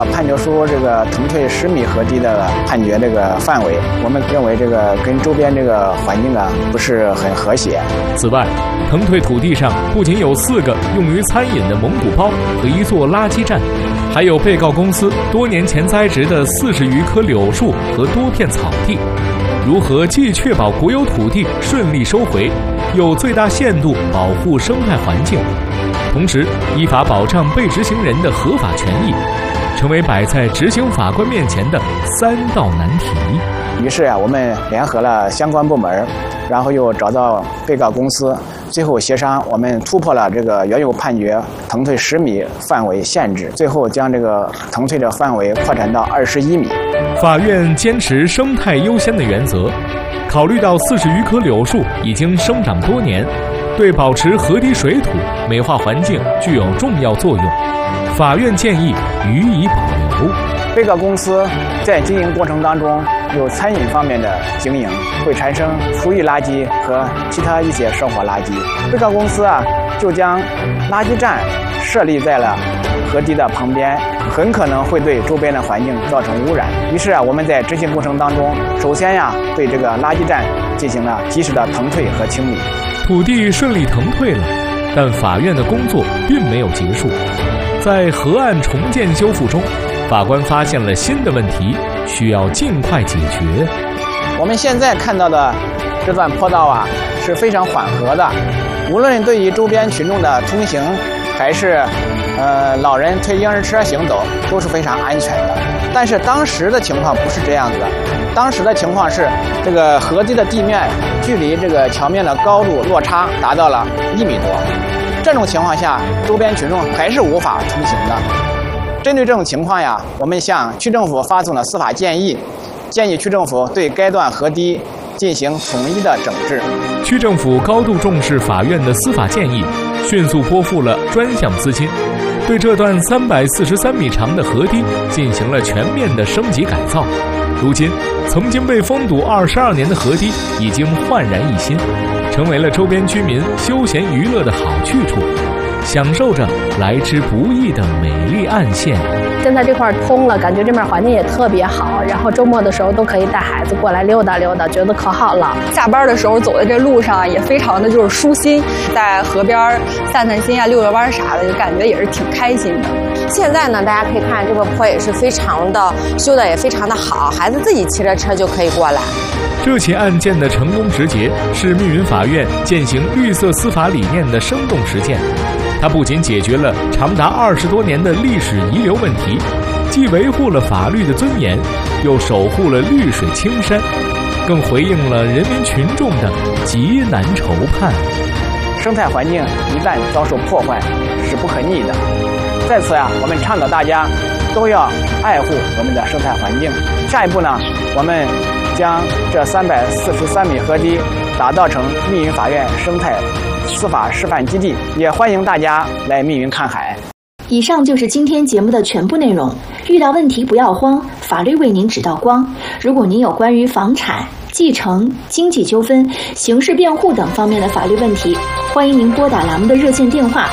判决书这个腾退10米河堤的判决这个范围，我们认为这个跟周边这个环境啊不是很和谐。 此外，腾退土地上不仅有4个用于餐饮的蒙古包和1座垃圾站，还有被告公司多年前栽植的40余棵柳树和多片草地。如何既确保国有土地顺利收回，又最大限度保护生态环境，同时依法保障被执行人的合法权益，成为摆在执行法官面前的3道难题。 于是我们联合了相关部门，然后又找到被告公司，最后协商，我们突破了这个原有判决腾退10米范围限制，最后将这个腾退的范围扩展到21米。 法院坚持生态优先的原则，考虑到40余棵柳树已经生长多年，对保持河堤水土、美化环境具有重要作用，法院建议予以保留。 被告公司在经营过程当中有餐饮方面的经营，会产生厨余垃圾和其他一些生活垃圾。被告公司就将垃圾站设立在了河堤的旁边，很可能会对周边的环境造成污染。于是我们在执行过程当中，首先对这个垃圾站进行了及时的腾退和清理。 土地顺利腾退了，但法院的工作并没有结束。在河岸重建修复中，法官发现了新的问题，需要尽快解决。 我们现在看到的这段坡道是非常缓和的，无论对于周边群众的通行，还是老人推婴儿车行走，都是非常安全的。但是当时的情况不是这样子的，当时的情况是这个河堤的地面距离这个桥面的高度落差达到了1米多，这种情况下，周边群众还是无法通行的。针对这种情况我们向区政府发送了司法建议，建议区政府对该段河堤进行统一的整治。 区政府高度重视法院的司法建议，迅速拨付了专项资金，对这段343米长的河堤进行了全面的升级改造。如今，曾经被封堵22年的河堤已经焕然一新，成为了周边居民休闲娱乐的好去处，享受着来之不易的美丽岸线。 现在这块通了，感觉这边环境也特别好，然后周末的时候都可以带孩子过来溜达溜达，觉得可好了。 下班的时候走在这路上也非常的就是舒心，在河边散散心溜溜弯啥的，就感觉也是挺开心的。 现在呢，大家可以看这个坡也是非常的修的也非常的好，孩子自己骑着车就可以过来。 这起案件的成功直结是密云法院践行绿色司法理念的生动实践。它不仅解决了长达20多年的历史遗留问题，既维护了法律的尊严，又守护了绿水青山，更回应了人民群众的急难愁盼。 生态环境一旦遭受破坏，是不可逆的。在此我们倡导大家都要爱护我们的生态环境。下一步呢，我们将这343米河堤打造成密云法院生态司法示范基地，也欢迎大家来密云看海。 以上就是今天节目的全部内容。遇到问题不要慌，法律为您指道光。如果您有关于房产、继承、经济纠纷、刑事辩护等方面的法律问题，欢迎您拨打栏目的热线电话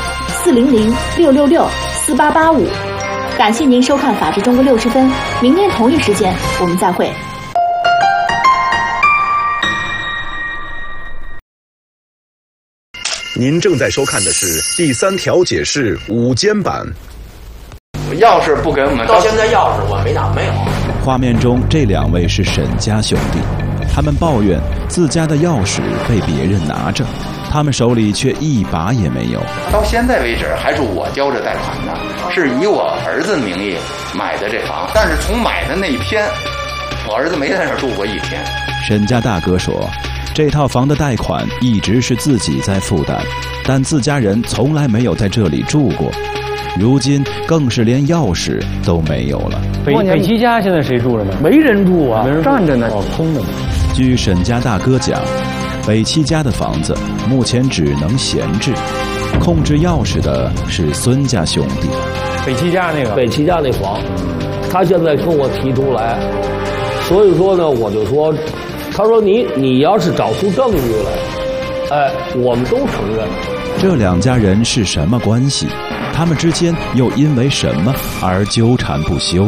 400-666-4885。感谢您收看《法治中国60分》，明天同一时间我们再会。 您正在收看的是第3条解释午间版。 钥匙不给我们， 到现在钥匙我没拿，没有。 画面中这2位是沈家兄弟，他们抱怨自家的钥匙被别人拿着，他们手里却一把也没有。 到现在为止还是我交着贷款的，是以我儿子名义买的这房，但是从买的那一天，我儿子没在那儿住过1天。 沈家大哥说，这套房的贷款一直是自己在负担，但自家人从来没有在这里住过，如今更是连钥匙都没有了。 北七家现在谁住着呢？没人住啊，站着呢，空着呢。 据沈家大哥讲，北七家的房子目前只能闲置，控制钥匙的是孙家兄弟。 北七家那房， 他现在跟我提出来，所以说呢，我就说，他说你要是找出证据来，我们都承认。 这2家人是什么关系？ 他们之间又因为什么而纠缠不休？